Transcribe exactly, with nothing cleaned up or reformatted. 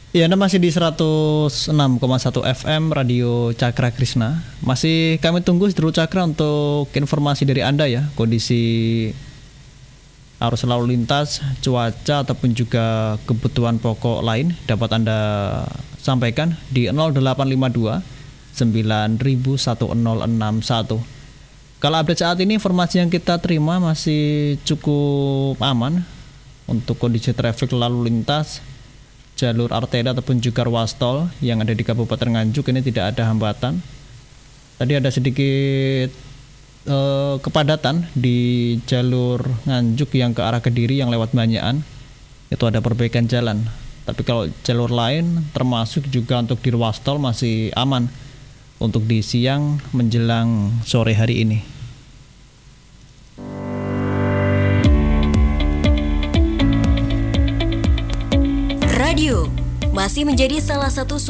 Ya, Anda masih di seratus enam koma satu F M Radio Cakra Krishna. Masih kami tunggu Seteru Cakra untuk informasi dari Anda ya, kondisi arus lalu lintas, cuaca ataupun juga kebutuhan pokok lain dapat Anda sampaikan di nol delapan lima dua sembilan satu nol enam satu. Kalau update saat ini informasi yang kita terima masih cukup aman untuk kondisi traffic lalu lintas jalur arteri ataupun juga ruas tol yang ada di Kabupaten Nganjuk ini tidak ada hambatan. Tadi ada sedikit eh, kepadatan di jalur Nganjuk yang ke arah Kediri yang lewat Banyakan. Itu ada perbaikan jalan. Tapi kalau jalur lain termasuk juga untuk di ruas tol masih aman untuk di siang menjelang sore hari ini. Radio masih menjadi salah satu